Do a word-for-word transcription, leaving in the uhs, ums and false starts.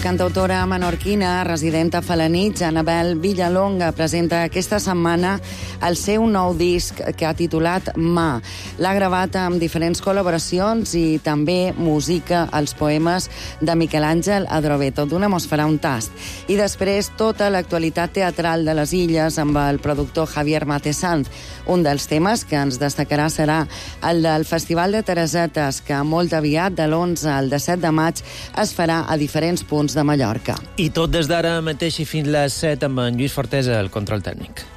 cantautora menorquina, resident a Felanitx, Anabel Villalonga, presenta aquesta setmana el seu nou disc que ha titulat Ma. L'ha gravat amb diferents col·laboracions i també musica els poemes de Miquel Àngel Adrover. Tot d'una mos farà un tast. I després tota l'actualitat teatral de les Illes amb el productor Javier Matesanz. Un dels temes que ens destacarà serà el del Festival de Teresetes, que molt aviat, de l'onze al disset de maig, es farà a diferents punts de Mallorca. I tot des d'ara mateix i fins les set amb en Lluís Fortesa, el control tècnic.